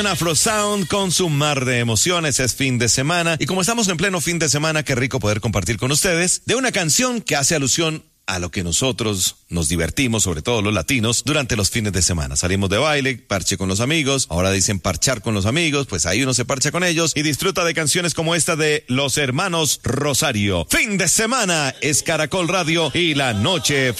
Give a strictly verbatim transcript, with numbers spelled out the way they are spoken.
Afro Sound con su mar de emociones. Es fin de semana y como estamos en pleno fin de semana, qué rico poder compartir con ustedes de una canción que hace alusión a lo que nosotros nos divertimos, sobre todo los latinos, durante los fines de semana. Salimos de baile, parche con los amigos, ahora dicen parchar con los amigos, pues ahí uno se parcha con ellos y disfruta de canciones como esta de Los Hermanos Rosario. Fin de semana es Caracol Radio y la noche